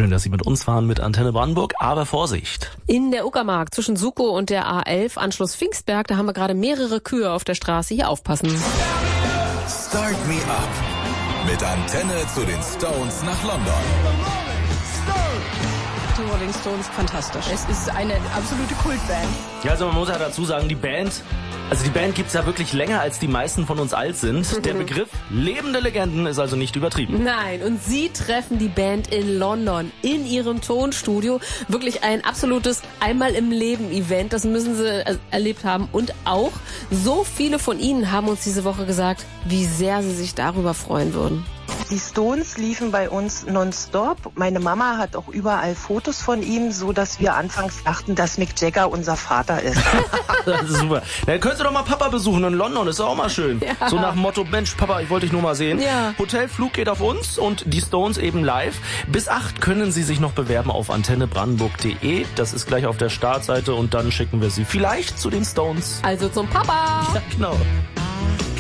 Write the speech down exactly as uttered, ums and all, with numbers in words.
Schön, dass Sie mit uns fahren mit Antenne Brandenburg, aber Vorsicht. In der Uckermark zwischen Sukow und der A elf, Anschluss Pfingstberg, da haben wir gerade mehrere Kühe auf der Straße. Hier aufpassen. Start Me Up mit Antenne zu den Stones nach London. Die Rolling Stones, fantastisch. Es ist eine absolute Kultband. Ja, also man muss ja dazu sagen, die Band, also die Band gibt's ja wirklich länger, als die meisten von uns alt sind. Der Begriff lebende Legenden ist also nicht übertrieben. Nein, und Sie treffen die Band in London, in ihrem Tonstudio. Wirklich ein absolutes Einmal-im-Leben-Event, das müssen Sie erlebt haben. Und auch so viele von Ihnen haben uns diese Woche gesagt, wie sehr sie sich darüber freuen würden. Die Stones liefen bei uns nonstop. Meine Mama hat auch überall Fotos von ihm, so dass wir anfangs dachten, dass Mick Jagger unser Vater ist. Das ist super. Dann könntest du doch mal Papa besuchen in London, ist auch mal schön. Ja. So nach dem Motto, Mensch, Papa, ich wollte dich nur mal sehen. Ja. Hotelflug geht auf uns und die Stones eben live. Bis acht können Sie sich noch bewerben auf antenne brandenburg punkt de. Das ist gleich auf der Startseite und dann schicken wir Sie vielleicht zu den Stones. Also zum Papa. Ja, genau.